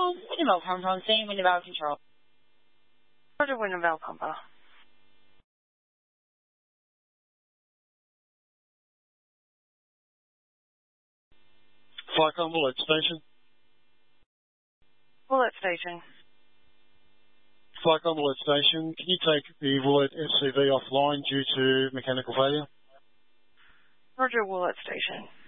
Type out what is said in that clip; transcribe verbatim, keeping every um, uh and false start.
Falcon, Winterville pump on scene, Winterville control. Roger, Winterville pumper. Falcon, Willett Station. Willett Station. Falcon, Willett Station. Can you take the Willett S C V offline due to mechanical failure? Roger, Willett Station.